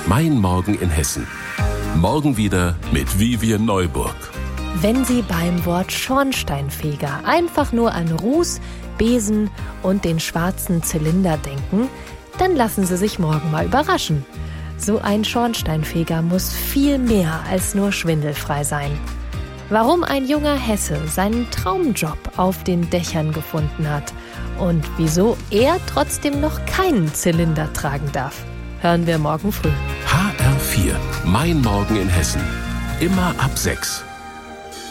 Mein Morgen in Hessen. Morgen wieder mit Vivian Neuburg. Wenn Sie beim Wort Schornsteinfeger einfach nur an Ruß, Besen und den schwarzen Zylinder denken, dann lassen Sie sich morgen mal überraschen. So ein Schornsteinfeger muss viel mehr als nur schwindelfrei sein. Warum ein junger Hesse seinen Traumjob auf den Dächern gefunden hat und wieso er trotzdem noch keinen Zylinder tragen darf, hören wir morgen früh. HR4, Mein Morgen in Hessen. Immer ab 6.